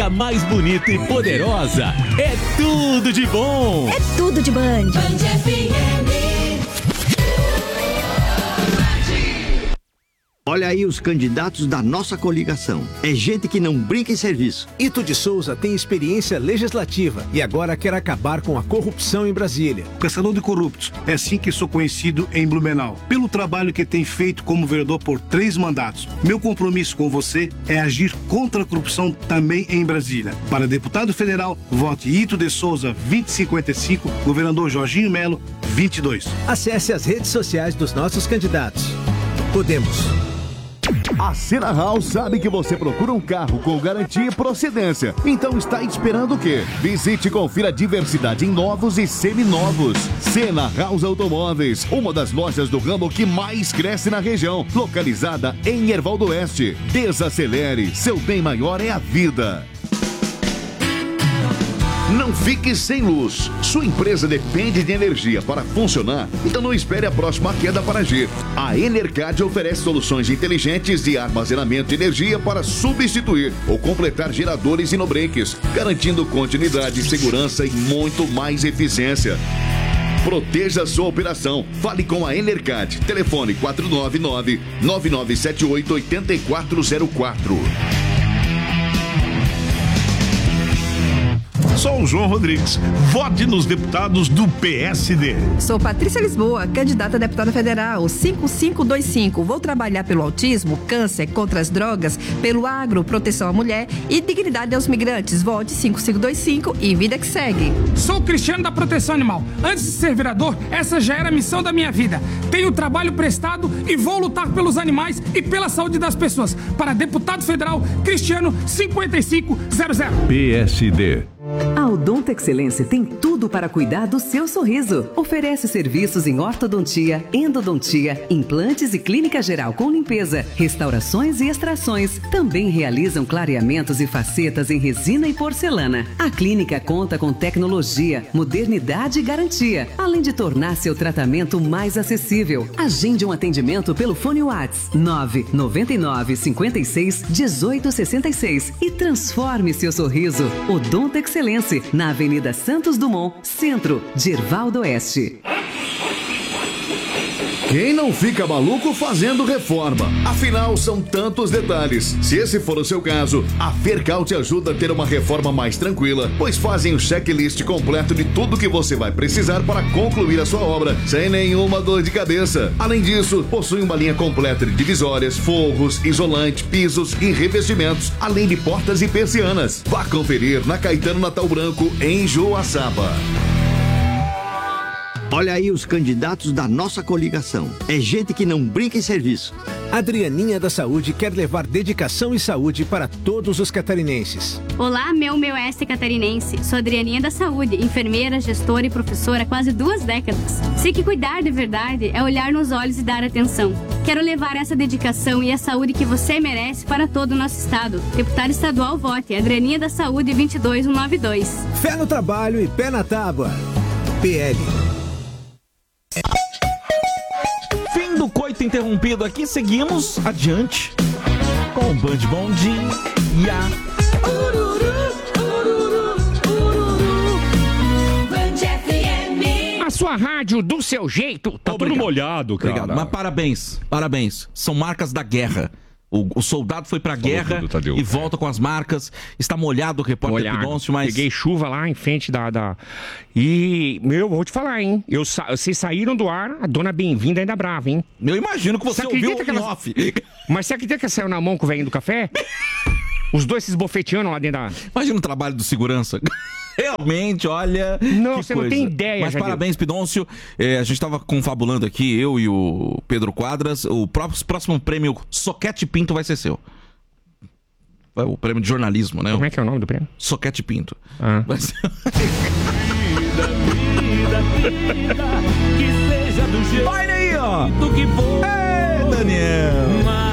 música mais bonita e poderosa. É tudo de bom. É tudo de Band. Band FM. Olha aí os candidatos da nossa coligação. É gente que não brinca em serviço. Ito de Souza tem experiência legislativa e agora quer acabar com a corrupção em Brasília. Caçador de corruptos, é assim que sou conhecido em Blumenau. Pelo trabalho que tem feito como vereador por 3 mandatos. Meu compromisso com você é agir contra a corrupção também em Brasília. Para deputado federal, vote Ito de Souza 2055, governador Jorginho Melo 22. Acesse as redes sociais dos nossos candidatos. Podemos. A Sena House sabe que você procura um carro com garantia e procedência. Então está esperando o quê? Visite e confira a diversidade em novos e seminovos. Sena House Automóveis, uma das lojas do ramo que mais cresce na região, localizada em Erval do Oeste. Desacelere, seu bem maior é a vida. Não fique sem luz. Sua empresa depende de energia para funcionar, então não espere a próxima queda para agir. A Enercad oferece soluções inteligentes de armazenamento de energia para substituir ou completar geradores e no-breaks, garantindo continuidade, segurança e muito mais eficiência. Proteja sua operação. Fale com a Enercad. Telefone 499-9978-8404. Sou o João Rodrigues. Vote nos deputados do PSD. Sou Patrícia Lisboa, candidata a deputada federal, 5525. Vou trabalhar pelo autismo, câncer, contra as drogas, pelo agro, proteção à mulher e dignidade aos migrantes. Vote 5525 e vida que segue. Sou Cristiano da Proteção Animal. Antes de ser vereador, essa já era a missão da minha vida. Tenho trabalho prestado e vou lutar pelos animais e pela saúde das pessoas. Para deputado federal, Cristiano 5500. PSD. A Odonto Excelência tem tudo para cuidar do seu sorriso. Oferece serviços em ortodontia, endodontia, implantes e clínica geral com limpeza, restaurações e extrações. Também realizam clareamentos e facetas em resina e porcelana. A clínica conta com tecnologia, modernidade e garantia, além de tornar seu tratamento mais acessível. Agende um atendimento pelo fone WhatsApp 999 56 18 66 e transforme seu sorriso. Odonto Excelência, na Avenida Santos Dumont, centro de Erval do Oeste. Quem não fica maluco fazendo reforma? Afinal, são tantos detalhes. Se esse for o seu caso, a Fercal te ajuda a ter uma reforma mais tranquila, pois fazem o checklist completo de tudo que você vai precisar para concluir a sua obra, sem nenhuma dor de cabeça. Além disso, possui uma linha completa de divisórias, forros, isolante, pisos e revestimentos, além de portas e persianas. Vá conferir na Caetano Natal Branco, em Joaçaba. Olha aí os candidatos da nossa coligação. É gente que não brinca em serviço. Adrianinha da Saúde quer levar dedicação e saúde para todos os catarinenses. Olá, meu oeste catarinense. Sou Adrianinha da Saúde, enfermeira, gestora e professora há quase 2 décadas. Sei que cuidar de verdade é olhar nos olhos e dar atenção. Quero levar essa dedicação e a saúde que você merece para todo o nosso estado. Deputado estadual, vote Adrianinha da Saúde 22192. Fé no trabalho e pé na tábua. PL. Fim do coito interrompido aqui, seguimos adiante com o Band Bom Dia. A sua rádio do seu jeito. Tá tudo molhado, cara. Obrigado. Mas parabéns. São marcas da guerra. O soldado foi pra guerra e volta com as marcas. Está molhado o repórter Pidoncio, mas... Peguei chuva lá em frente E, vou te falar, hein? Vocês saíram do ar, a dona Bem-vinda ainda brava, hein? Eu imagino que você ouviu o off. Mas você acredita que ela saiu na mão com o velhinho do café? Os dois se esbofeteando lá dentro da... Imagina o trabalho do segurança. Realmente, olha... Não, você não tem ideia. Mas parabéns, Pidoncio. A gente estava confabulando aqui, eu e o Pedro Quadras. O próximo prêmio Soquete Pinto vai ser seu. O prêmio de jornalismo, né? Como é que é o nome do prêmio? Soquete Pinto. Vai ser... Que seja do jeito. Olha aí, ó. Que for. Ei, Daniel.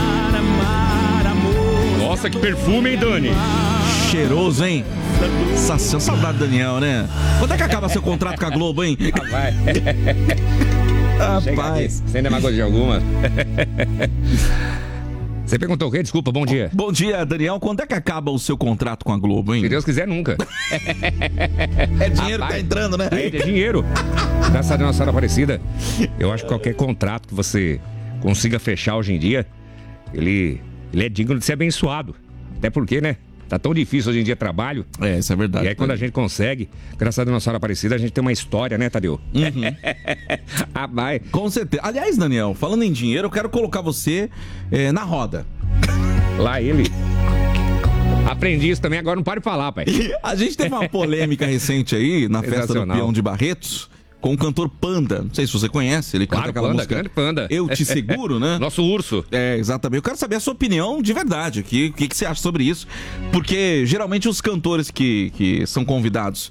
Nossa, que perfume, hein, Dani? Cheiroso, hein? Saudade do Daniel, né? Quando é que acaba seu contrato com a Globo, hein? Vai. Rapaz. Sem demagogia alguma. Você perguntou o quê? Desculpa, bom dia. Bom dia, Daniel. Quando é que acaba o seu contrato com a Globo, hein? Se Deus quiser, nunca. É dinheiro que tá entrando, né? É dinheiro. Graças a Deus, Nossa Senhora Aparecida. Eu acho que qualquer contrato que você consiga fechar hoje em dia, ele é digno de ser abençoado. Até porque, né? Tá tão difícil hoje em dia trabalho. É, isso é verdade. E aí quando a gente consegue, graças a Deus, Nossa Senhora Aparecida, a gente tem uma história, né, Tadeu? Ah, vai. Com certeza. Aliás, Daniel, falando em dinheiro, eu quero colocar você na roda. Lá ele. Aprendi isso também, agora não pare de falar, pai. A gente teve uma polêmica recente aí, na festa do Peão de Barretos, com o cantor Panda. Não sei se você conhece, ele canta aquela música. Grande Panda. Eu Te Seguro, né? Nosso urso. É, exatamente. Eu quero saber a sua opinião de verdade aqui. O que você acha sobre isso? Porque geralmente os cantores que são convidados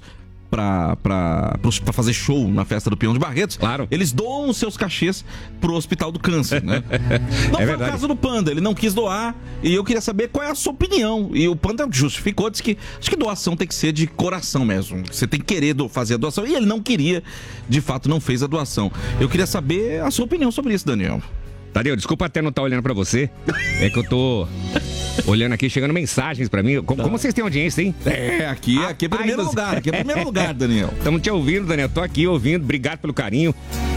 pra fazer show na festa do Peão de Barretos, claro, eles doam os seus cachês pro Hospital do Câncer, né? Não foi o caso do Panda, ele não quis doar, e eu queria saber qual é a sua opinião. E o Panda justificou, disse que acho que doação tem que ser de coração mesmo, você tem que querer fazer a doação, e ele não queria, de fato não fez a doação. Eu queria saber a sua opinião sobre isso, Daniel. Tadeu, desculpa até não estar olhando pra você, é que eu tô olhando aqui, chegando mensagens pra mim. Como vocês têm audiência, hein? Aqui é primeiro lugar, aqui é primeiro lugar, Daniel. Estamos te ouvindo, Daniel, tô aqui ouvindo, obrigado pelo carinho.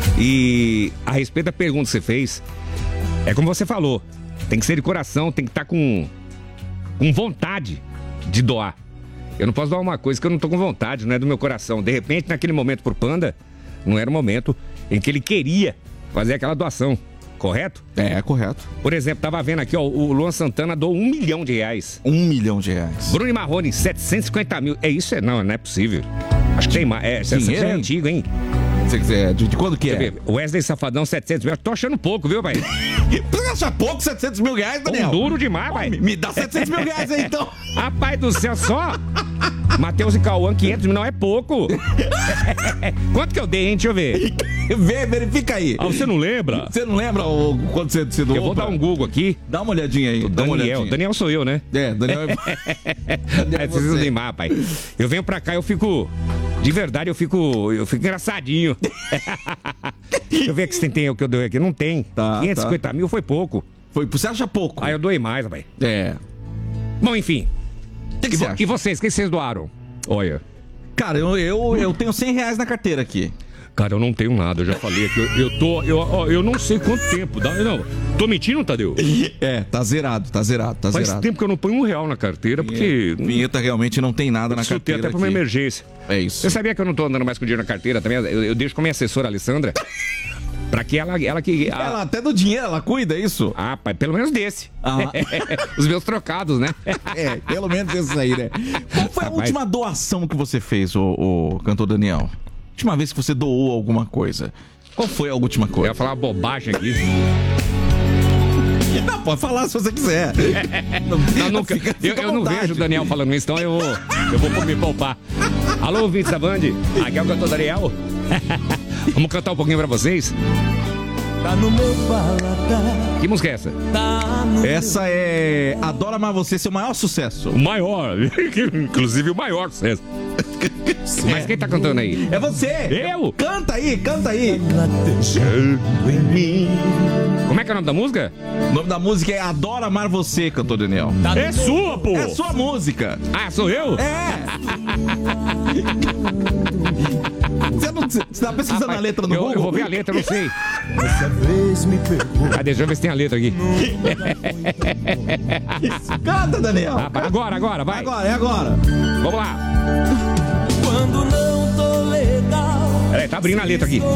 E a respeito da pergunta que você fez, é como você falou, tem que ser de coração, tem que estar com vontade de doar. Eu não posso doar uma coisa que eu não tô com vontade, não é do meu coração. De repente, naquele momento pro Panda, não era o momento em que ele queria fazer aquela doação. Correto? É, correto. Por exemplo, tava vendo aqui, ó, o Luan Santana doou R$1 milhão. R$1 milhão. Bruno Marrone, 750 mil. É isso? Não é possível. Acho que tem mais. Isso é antigo, hein? De quando que é? Wesley Safadão, 700 mil. Tô achando pouco, viu, pai? Você acha pouco 700 mil reais, Daniel? Duro demais, pai. Me dá 700 mil reais aí, então. Rapaz do céu, só Matheus e Cauã, 500 mil, não é pouco. Quanto que eu dei, hein? Deixa eu ver. Verifica aí. Ah, você não lembra? Você não lembra quando você doou? Eu vou dar um Google aqui. Dá uma olhadinha aí. Daniel sou eu, né? Daniel é vocês não Neymar, pai. Eu venho pra cá, eu fico... De verdade, eu fico engraçadinho. Deixa eu ver que você tem o que eu dei aqui. Não tem. 550 mil foi pouco. Você acha pouco? Ah, eu doei mais, pai. É. Bom, enfim. Que você acha? E vocês? O que vocês doaram? Olha. Cara, eu tenho 100 reais na carteira aqui. Cara, eu não tenho nada, eu já falei aqui. Eu não sei quanto tempo. Não, tô mentindo, Tadeu? Tá zerado. Faz tempo que eu não ponho R$1 na carteira, porque... Vinheta realmente não tem nada na carteira. Até pra uma emergência. É isso. Você sabia que eu não tô andando mais com dinheiro na carteira também? Eu deixo com a minha assessora, Alessandra, pra que ela que... Ela até do dinheiro, ela cuida, é isso? Ah, pai, pelo menos desse. Os meus trocados, né? Pelo menos esses aí, né? Qual foi a última doação que você fez, o cantor Daniel? Última vez que você doou alguma coisa. Qual foi a última coisa? Eu ia falar uma bobagem aqui. Não, pode falar se você quiser. Nunca. Eu não vejo o Daniel falando isso, então eu vou me poupar. Alô, ouvintes da Band. Aqui é o cantor Daniel. Vamos cantar um pouquinho pra vocês? Tá no meu paladar. Que música é essa? Essa é Adoro Amar Você, seu maior sucesso. O maior. Inclusive o maior sucesso. Mas quem tá cantando aí? É você! Eu? Canta aí! Como é que é o nome da música? O nome da música é Adoro Amar Você, cantor Daniel. É sua, pô! É sua música! Ah, sou eu? É! Você tá pesquisando a letra no Google? Eu vou ver a letra, eu não sei. Deixa eu ver se tem a letra aqui. Canta, Daniel! Agora, vai! É agora! Vamos lá! Quando não tô legal. Peraí, tá abrindo a letra aqui.